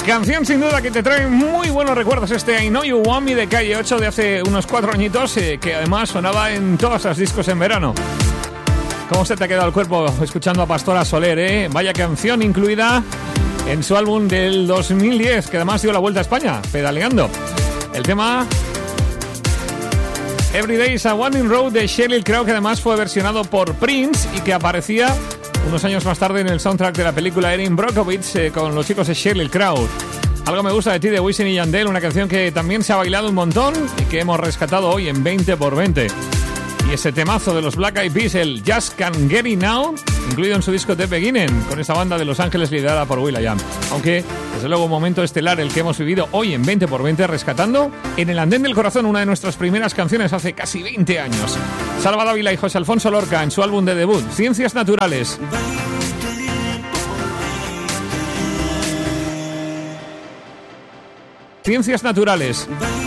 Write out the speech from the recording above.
Canción sin duda que te trae muy buenos recuerdos, este I Know You Want Me de Calle 8 de hace unos 4 añitos, que además sonaba en todos los discos en verano. ¿Cómo se te ha quedado el cuerpo escuchando a Pastora Soler, eh? Vaya canción incluida en su álbum del 2010, que además dio la vuelta a España, pedaleando. El tema Every Day is a Winding Road de Sheryl Crow, que además fue versionado por Prince y que aparecía unos años más tarde en el soundtrack de la película Erin Brockovich, con los chicos de Sheryl Crow. Algo me gusta de ti de Wisin y Yandel, una canción que también se ha bailado un montón y que hemos rescatado hoy en 20x20. Y ese temazo de los Black Eyed Peas, el Just Can't Get It Now, incluido en su disco The Beginning, con esta banda de Los Ángeles liderada por will.i.am. Aunque, desde luego, un momento estelar el que hemos vivido hoy en 20x20, rescatando en el andén del corazón una de nuestras primeras canciones hace casi 20 años. Salva Dávila y José Alfonso Lorca en su álbum de debut, Ciencias Naturales. Ciencias Naturales.